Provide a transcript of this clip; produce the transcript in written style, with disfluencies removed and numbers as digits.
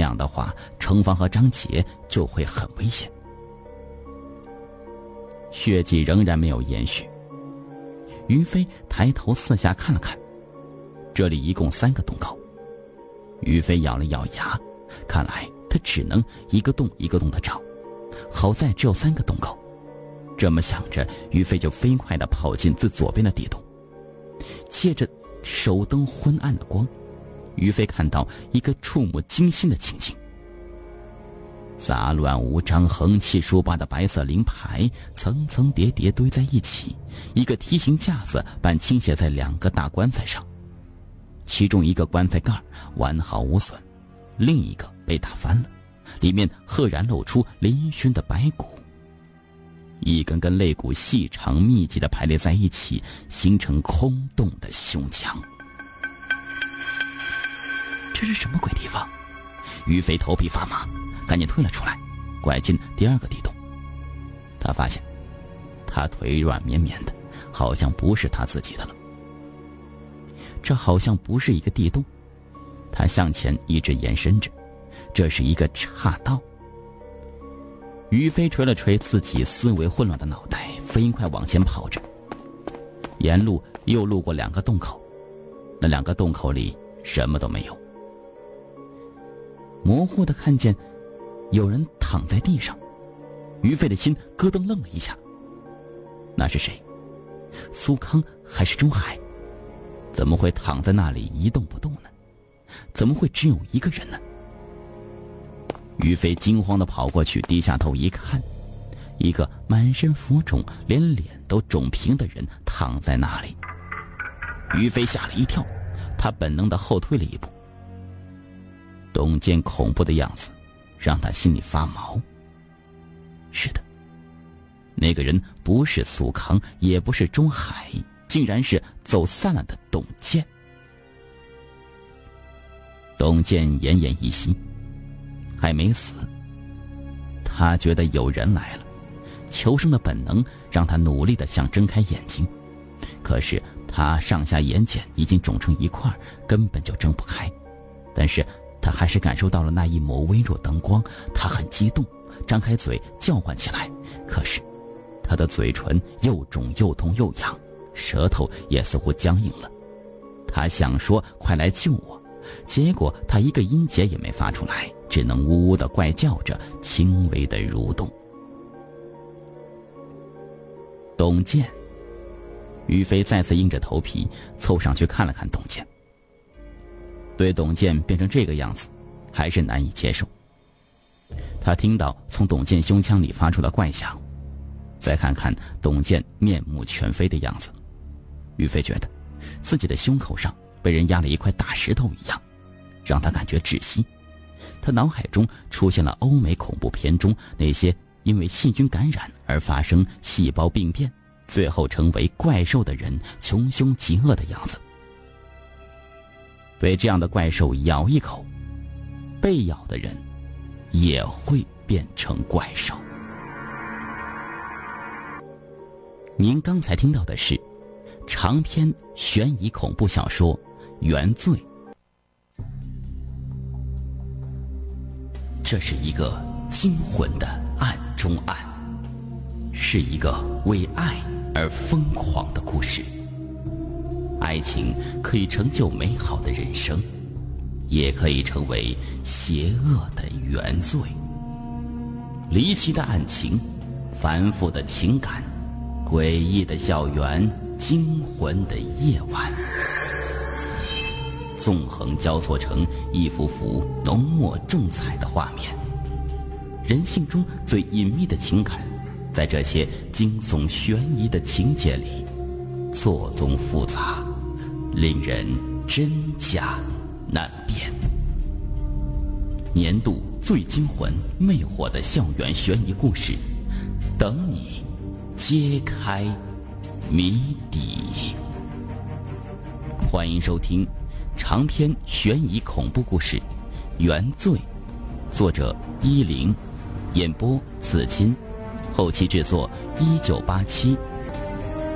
样的话，程芳和张杰就会很危险。血迹仍然没有延续，于飞抬头四下看了看，这里一共3个洞口。于飞咬了咬牙，看来他只能一个洞一个洞的找，好在只有3个洞口。这么想着，于飞就飞快地跑进最左边的地洞。借着手灯昏暗的光，于飞看到一个触目惊心的情景。杂乱无章、横七竖八的白色灵牌层层叠叠堆在一起，一个梯形架子般倾斜在2个大棺材上，其中一个棺材盖完好无损，另一个被打翻了，里面赫然露出嶙峋的白骨，一根根肋骨细长密集地排列在一起，形成空洞的胸腔。这是什么鬼地方？于飞头皮发麻，赶紧退了出来，拐进第2个地洞。他发现他腿软绵绵的，好像不是他自己的了。这好像不是一个地洞，他向前一直延伸着，这是一个岔道。于飞捶了捶自己思维混乱的脑袋，飞快往前跑着。沿路又路过2个洞口，那2个洞口里什么都没有。模糊地看见有人躺在地上，于飞的心咯噔愣了一下。那是谁？苏康还是钟海？怎么会躺在那里一动不动呢？怎么会只有一个人呢？于飞惊慌地跑过去，低下头一看，一个满身浮肿、连脸都肿平的人躺在那里。于飞吓了一跳，他本能地后退了一步。董健恐怖的样子让他心里发毛。是的，那个人不是苏康，也不是钟海，竟然是走散了的董健。董健奄奄一息，还没死。他觉得有人来了，求生的本能让他努力地想睁开眼睛，可是他上下眼睑已经肿成一块，根本就睁不开。但是他还是感受到了那一抹微弱灯光，他很激动，张开嘴叫唤起来。可是他的嘴唇又肿又痛又痒，舌头也似乎僵硬了。他想说快来救我，结果他一个音节也没发出来，只能呜呜地怪叫着，轻微地蠕动。董健。于飞再次硬着头皮凑上去看了看董健，对董健变成这个样子还是难以接受。他听到从董健胸腔里发出了怪响，再看看董健面目全非的样子，于飞觉得自己的胸口上被人压了一块大石头一样，让他感觉窒息。他脑海中出现了欧美恐怖片中那些因为细菌感染而发生细胞病变，最后成为怪兽的人穷凶极恶的样子。被这样的怪兽咬一口，被咬的人也会变成怪兽。您刚才听到的是长篇悬疑恐怖小说《原罪》。这是一个惊魂的案中案，是一个为爱而疯狂的故事。爱情可以成就美好的人生，也可以成为邪恶的原罪。离奇的案情，繁复的情感，诡异的校园，惊魂的夜晚，纵横交错成一幅幅浓墨重彩的画面。人性中最隐秘的情感，在这些惊悚悬疑的情节里错综复杂，令人真假难辨。年度最惊魂魅惑的校园悬疑故事，等你揭开谜底。欢迎收听长篇悬疑恐怖故事《原罪》，作者10，演播紫金，后期制作1987